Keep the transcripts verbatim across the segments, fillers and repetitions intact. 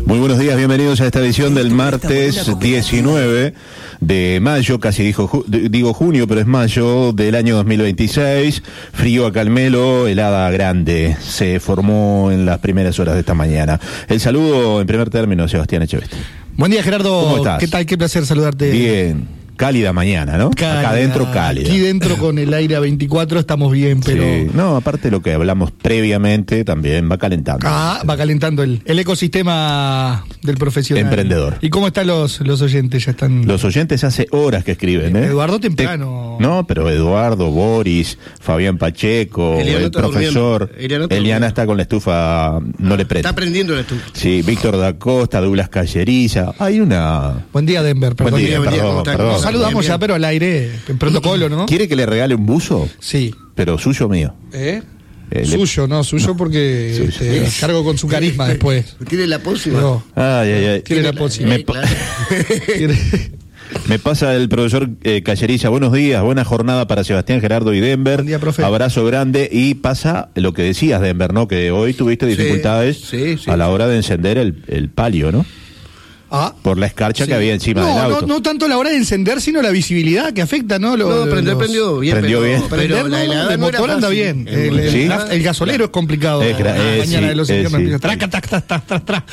Muy buenos días, bienvenidos a esta edición del martes diecinueve de mayo, casi dijo ju digo junio, pero es mayo del año dos mil veintiséis. Frío a Calmelo, helada grande, se formó en las primeras horas de esta mañana. El saludo en primer término a Sebastián Echeveste. Buen día, Gerardo. ¿Cómo estás? ¿Qué tal? Qué placer saludarte. Bien. Cálida mañana, ¿no? Cálida. Acá adentro cálida. Aquí dentro con el aire a veinticuatro estamos bien, pero... Sí. No, aparte de lo que hablamos previamente, también va calentando. Ah, va calentando el, el ecosistema del profesional. Emprendedor. ¿Y cómo están los, los oyentes? Ya están... Los oyentes hace horas que escriben, ¿eh? Eduardo temprano. Te... No, pero Eduardo, Boris, Fabián Pacheco, Eliana el profesor. Eliana, Eliana está con la estufa, no le prende. Está prendiendo la estufa. Sí, Víctor da Costa, Douglas Calleriza. Hay una... Buen día, Denver. Buen Perdón. día, buen día, perdón, ¿cómo perdón. Nos saludamos Bien, bien. ya, pero al aire, en protocolo, ¿no? ¿Quiere que le regale un buzo? Sí. Pero suyo o mío. ¿Eh? Eh, le- Suyo, no, suyo porque Suyo. este, cargo con su carisma después. Tiene la pócima. No. Ay, ay, ay. Tiene la pócima. Me, Sí, pa- claro. me pasa el profesor eh, Calleriza. Buenos días, buena jornada para Sebastián, Gerardo y Denver. Buen día, profe. Abrazo grande. Y pasa lo que decías, Denver, ¿no? Que hoy tuviste Sí, dificultades sí, sí. a la hora de encender el, el palio, ¿no? Ah. Por la escarcha Sí. que había encima no, del auto. No, no tanto la hora de encender, sino la visibilidad que afecta, ¿no? Lo- No, prendió, los- prendió bien. Prendió pero, bien. Pero Prender, la no, helada el no era motor anda fácil. bien. El- El, el- ¿Sí? naf- el gasolero es complicado. Es gra- La eh, mañana sí, de los eh, inviernos. sí. Traca, tac, tac, tac, tac, tac.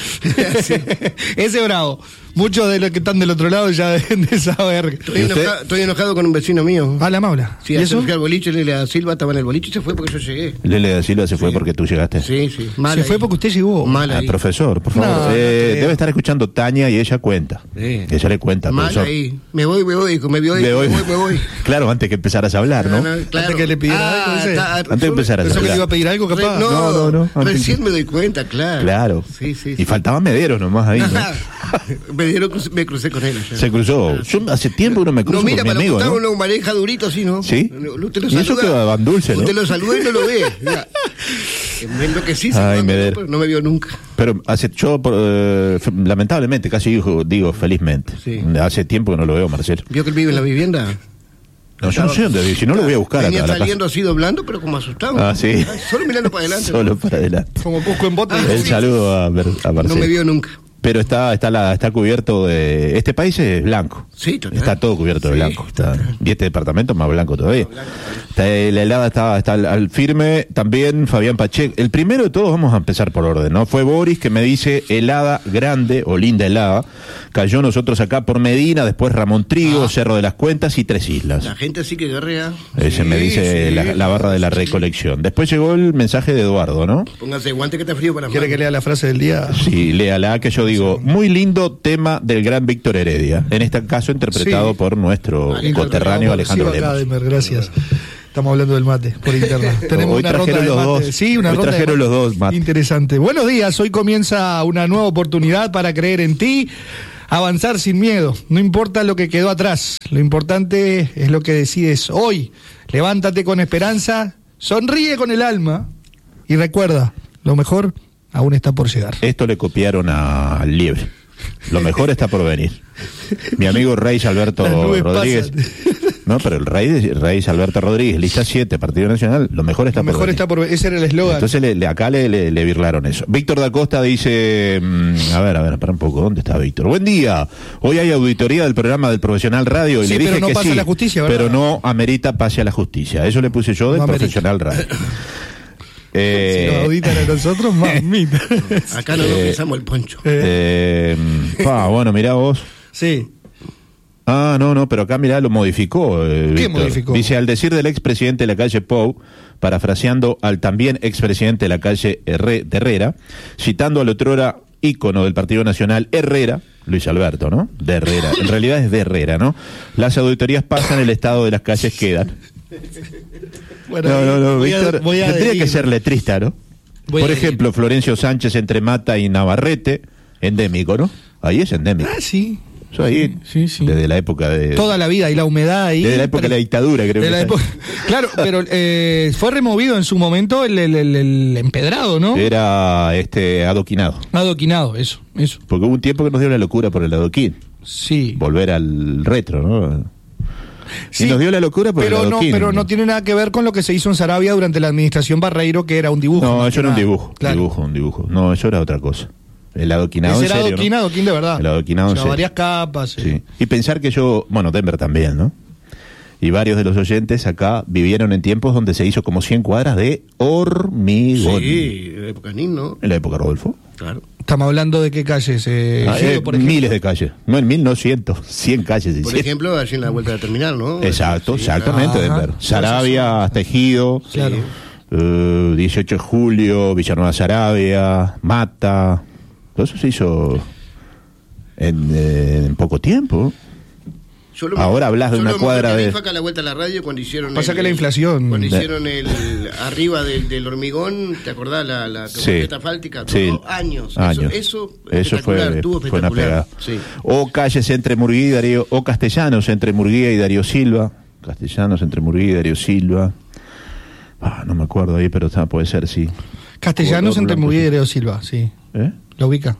Ese es bravo. Muchos de los que están del otro lado ya deben de saber. Estoy, ¿Y usted? enojado, estoy enojado con un vecino mío. Ah, la maula. Sí, ¿Y ayer eso? fui al boliche, Lele Silva estaba en el boliche y se fue porque yo llegué. Lele da Silva se fue porque tú llegaste. Sí, sí. Mal Se ahí. fue porque usted llegó. Mal Ah, ahí. profesor, por favor. No, no Eh, creo. debe estar escuchando Tania y ella cuenta. Sí. Ella le cuenta, Mal profesor. ahí. Me voy, me voy, me voy, Le me doy- voy, me voy. Claro, antes que empezaras a hablar, ¿no? claro. Antes que le pidiera algo, dice. está- Antes de yo- empezar a Pensó que hablar. le iba a pedir algo, capaz. No, No, no, no, antes- Recién me doy cuenta, claro. Claro. Sí, sí. Y sí. faltaban mederos nomás ahí, ¿no? me, dieron, cruce- me crucé con él ayer. Se cruzó. Yo hace tiempo que no me cruzo No, mira, con mi para amigo, Gustavo ¿no? lo maneja durito así, ¿no? ¿Sí? Usted lo Y eso saluda. que van dulce, ¿no? Usted lo saluda y no lo ve. Mira. Me enloquecí, Ay, saludándolo, Medero. pero no me vio nunca. Pero hace yo, por, eh, f- lamentablemente, casi digo, digo felizmente. Sí. Hace tiempo que no lo veo, Marcelo. ¿Vio que él vive en la vivienda? No, yo no sé dónde vive, si no lo voy a buscar Venía acá a la saliendo casa. así doblando, pero como asustado. Ah, sí. Ay, solo mirando para adelante. Solo para adelante. Como busco en bote. Ah, El sí. saludo a, Ber- a No Marcelo. me vio nunca. Pero está está la, está cubierto de... Este país es blanco. Sí, total. Está todo cubierto de Sí, blanco. Está, y este departamento es más blanco todavía. Está, la helada está, está al, al firme. También Fabián Pacheco. El primero de todos, vamos a empezar por orden, ¿no? Fue Boris que me dice helada grande o linda helada. Cayó nosotros acá por Medina, después Ramón Trigo, Ah. Cerro de las Cuentas y Tres Islas. La gente sí que guerrea. Ese Sí, me dice sí. la, la barra de la recolección. Después llegó el mensaje de Eduardo, ¿no? Póngase guante que está frío para ¿Quiere que lea la frase del día? Sí, léala, que yo digo, muy lindo tema del gran Víctor Heredia, en este caso interpretado Sí. por nuestro coterráneo Alejandro Sí, acá, Lemos. Denver, gracias. Estamos hablando del mate por internet. Tenemos Hoy una ronda trajeron de los mate. dos. Sí, una Hoy ronda de trajeron mate. los dos mate. Interesante. Buenos días. Hoy comienza una nueva oportunidad para creer en ti, avanzar sin miedo. No importa lo que quedó atrás. Lo importante es lo que decides hoy. Levántate con esperanza, sonríe con el alma y recuerda, lo mejor aún está por llegar. Esto le copiaron a- al Liebre. Lo mejor está por venir. Mi amigo Reis Alberto Las nubes Rodríguez. pasan. No, pero el Reis, Reis Alberto Rodríguez, lista siete, Partido Nacional, lo mejor está Lo por mejor venir. está por ese era el eslogan. Entonces le, le- acá le, le, le birlaron eso. Víctor da Costa dice, mm, a ver, a ver, para un poco, ¿dónde está Víctor? Buen día, hoy hay auditoría del programa del Profesional Radio y Sí, le dije pero no que pasa sí, a la justicia, ¿verdad? pero no amerita pase a la justicia. Eso le puse yo del No amerita. Profesional Radio. Si Eh, nos auditan a nosotros, mamita. Acá no nos pisamos el poncho. eh, pa, bueno, mirá vos. Sí. Ah, no, no, pero acá mirá, lo modificó. eh, ¿Qué Víctor. modificó? Dice, al decir del expresidente de la calle Pou, parafraseando al también expresidente de la calle Herre- de Herrera, citando al otrora ícono del Partido Nacional, Herrera, Luis Alberto, ¿no? De Herrera. En realidad es de Herrera, ¿no? Las auditorías pasan, el estado de las calles quedan. Bueno, No, no, no, voy a- Víctor, voy a tendría adherir. que ser letrista, ¿no? Voy Por a ejemplo, Florencio Sánchez entre Mata y Navarrete, endémico, ¿no? Ahí es endémico. Ah, sí. Eso ahí, Sí, sí. desde la época de... Toda la vida y la humedad ahí. Desde la época de la dictadura, creo De que la es. época- Claro, pero eh, fue removido en su momento el, el- el- el empedrado, ¿no? Era este adoquinado. Adoquinado, eso, eso. Porque hubo un tiempo que nos dio la locura por el adoquín. Sí. Volver al retro, ¿no? Sí, y nos dio la locura por pero el no, adoquín. pero no tiene nada que ver con lo que se hizo en Sarabia durante la administración Barreiro, que era un dibujo. No, más eso que era un nada. dibujo. Claro. Dibujo, un dibujo. No, eso era otra cosa. El adoquinado, Ese en era serio, adoquín, ¿no? adoquín de verdad. El adoquinado, en o sea, serio. varias capas. Sí. Sí. Y pensar que yo, bueno, Denver también, ¿no? Y varios de los oyentes acá vivieron en tiempos donde se hizo como cien cuadras de hormigón. Sí, en la época Nin, ¿no? En la época Rodolfo. Claro. Estamos hablando de qué calles, eh, Ah, Giro, eh, por ejemplo. miles de calles. No, en mil, no cientos. Cien calles. Por sí. ejemplo, allí en la vuelta de terminal, ¿no? Exacto, Sí, exactamente, Ajá. Denver. Sarabia, hasta Ejido. Claro. eh, dieciocho de julio, Villanueva Sarabia, Mata. Todo eso se hizo en, eh, en poco tiempo. Yo lo- Ahora hablas de yo una lo cuadra vi de- fue acá a la vuelta a la radio cuando hicieron Pasa el- que la inflación- cuando De- hicieron el arriba del, del hormigón, ¿te acordás la la Sí. banqueta asfáltica? Sí. Duró años. Años. Eso, eso, Eso fue, espectacular, estuvo fue una espectacular. pegada. Sí. O calles entre Murguía y Darío, o castellanos entre Murguía y Darío Silva. Castellanos entre Murguía y Darío Silva. Ah, no me acuerdo ahí, pero ah, puede ser, sí. Castellanos O- o entre Blanco, Murguía y sí. Darío Silva, sí. ¿Eh? ¿Lo ubica?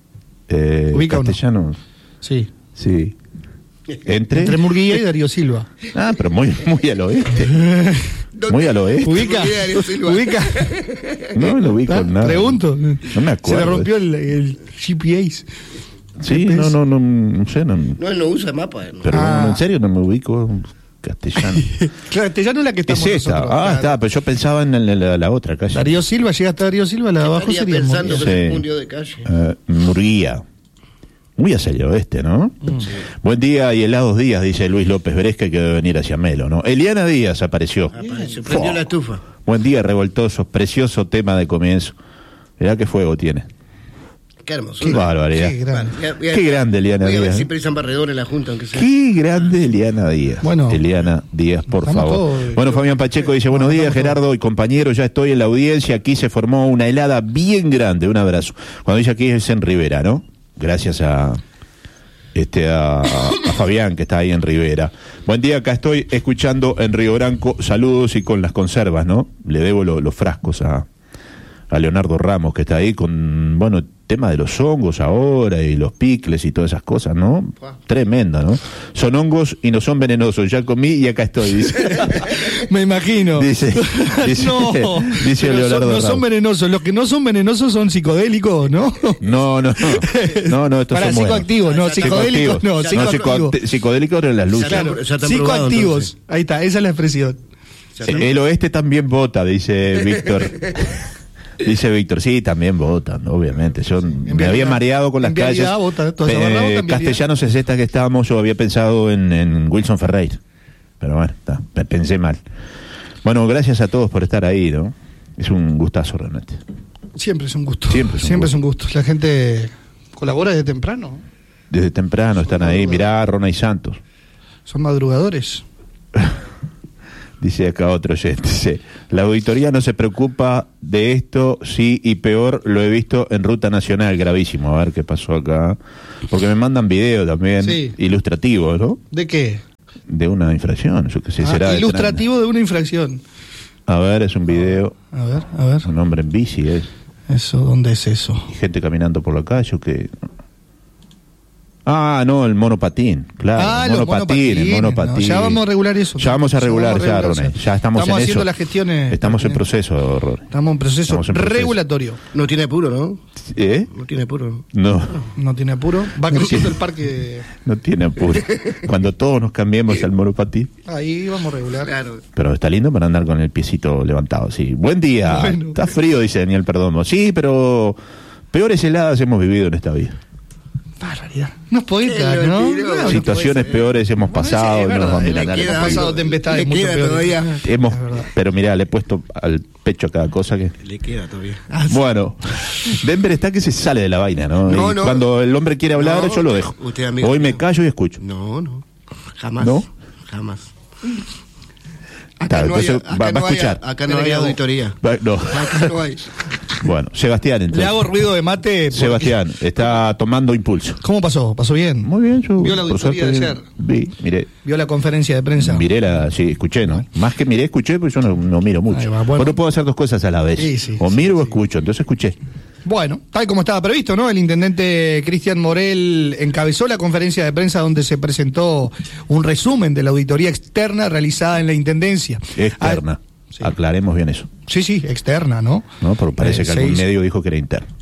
Eh, ¿Ubica o no? Castellanos, Sí. sí. Entre... Entre Murguía y Darío Silva. Ah, pero muy, muy al oeste. Muy al oeste. ¿Ubica? Murguía y Darío Silva. ¿Ubica? No lo ubico ¿Ah? nada. Pregunto. No me acuerdo. Se le rompió el, el G P S. Sí, no, no, no, no sé. No, No, él no usa mapa. ¿no? pero Ah. no, en serio no me ubico castellano. Claro, Castellano es la que Es estamos esta. nosotros, Ah, claro. está, pero yo pensaba en la, la- la otra calle. Darío Silva, llega hasta Darío Silva, la de abajo Estaría sería pensando Murguía. que Sí. se confundió de calle. Eh, Murguía. Muy hacia el oeste, ¿no? Buen día y helados días, dice Luis López Bresca, que debe venir hacia Melo, ¿no? Eliana Díaz apareció. Apareció, prendió Fua. la estufa. Buen día, revoltosos, precioso tema de comienzo. Mirá qué fuego tiene. Qué hermoso. Qué barbaridad. Qué grande. Vale, voy a- voy a- Qué grande Eliana voy a ver Díaz. si ¿eh? presan barredor en la junta, aunque sea. Qué grande Eliana Díaz. Bueno. Eliana Díaz, por Estamos favor. todos, bueno, eh, Fabián Pacheco dice, buenos días, estamos Gerardo y compañeros, ya estoy en la audiencia, aquí se formó una helada bien grande, un abrazo. Cuando dice aquí es en Rivera, ¿no? Gracias a este a, a Fabián, que está ahí en Rivera. Buen día, acá estoy escuchando en Río Branco, saludos y con las conservas, ¿no? Le debo lo- los frascos a, a Leonardo Ramos, que está ahí con, bueno, el tema de los hongos ahora y los picles y todas esas cosas, ¿no? Tremenda, ¿no? Son hongos y no son venenosos, ya comí y acá estoy, dice. Me imagino. Dice, dice, no, dice pero Leonardo son, no son Ramos. venenosos. Los que no son venenosos son psicodélicos, ¿no? No, no, no, no, no, estos Para son buenos. psicoactivos, no, psicodélicos, no, No, psicoactivos. psico- psicodélicos eran las luchas. Claro. Ya están probados, Psicoactivos. entonces. Ahí está, esa es la expresión. Eh, El oeste también vota, dice Víctor. Dice Víctor, sí, también votan, obviamente. Yo me realidad- había mareado con las en calles. realidad vota, toda esa Eh, barra vota en realidad. Castellanos es esta que estábamos, yo había pensado en, en Wilson Ferreira. Pero bueno, está, pe- pensé mal. Bueno, gracias a todos por estar ahí, ¿no? Es un gustazo realmente. Siempre es un gusto. Siempre es un Siempre es un gusto. La gente colabora desde temprano. Desde temprano están ahí, mirá, Rona y Santos. Son madrugadores. Dice acá otro oyente, dice, la auditoría no se preocupa de esto, sí, y peor lo he visto en Ruta Nacional, gravísimo, a ver qué pasó acá, porque me mandan video también, Sí. ilustrativos, ¿no? ¿De qué? De una infracción, yo qué sé, Ah, será de ilustrativo de una infracción. tránsito. A ver, es un video, A ver, a ver. un hombre en bici, es, Eso, ¿dónde es eso? y gente caminando por la calle, que... Ah, no, el monopatín, claro, Ah, el los monopatín, el monopatines, monopatín. no, ya vamos a regular eso. Ya vamos a Ya regular, vamos a ya, regular, Roné, sí. ya estamos, Estamos en haciendo eso. las gestiones. Estamos en proceso, Roné. Estamos en proceso Estamos en proceso. regulatorio. No tiene apuro, ¿no? ¿Eh? No tiene apuro. No. No tiene apuro. Va creciendo el parque. No tiene apuro. Cuando todos nos cambiemos al monopatín. Ahí vamos a regular. Claro. Pero está lindo para andar con el piecito levantado, sí. Buen día. Bueno. Está frío, dice Daniel Perdomo. Sí, pero peores heladas hemos vivido en esta vida. Barbaridad. No es poeta, Qué ¿no? mentira. No, no Situaciones puede ser. peores hemos Bueno, pasado. sí, es no nos verdad, vamos a le mirar. queda algo. pasado tempestades Le mucho queda peores. todavía. Hemos, Es verdad. pero mirá, le he puesto al pecho a cada cosa que... Le queda todavía. Bueno, Denver está que se sale de la vaina, ¿no? No, Y no. cuando el hombre quiere hablar, No, yo lo dejo. usted, amigo Hoy me mío. callo y escucho. No, no. Jamás. ¿No? Jamás. Está, Acá no hay, entonces acá va- va no a hay- escuchar. acá no hay Agregado. auditoría. Va- No. Acá no hay. Bueno, Sebastián, Le entonces. hago ruido de mate. porque- Sebastián, está tomando impulso. ¿Cómo pasó? ¿Pasó bien? Muy bien, yo. ¿Vio la por auditoría de suerte, ayer? Vi, miré. ¿Vio la conferencia de prensa? Miré la, sí, escuché, ¿no? Más que miré, escuché, porque yo no, no miro mucho. Ahí va, bueno. Bueno, puedo hacer dos cosas a la vez. Sí, sí, o sí, miro o sí. escucho, entonces escuché. Bueno, tal como estaba previsto, ¿no? El intendente Cristian Morel encabezó la conferencia de prensa donde se presentó un resumen de la auditoría externa realizada en la intendencia. Externa. Ah, sí. Aclaremos bien eso, Sí, sí, externa, ¿no? ¿no? Porque parece Eh, que se algún hizo- medio dijo que era interna.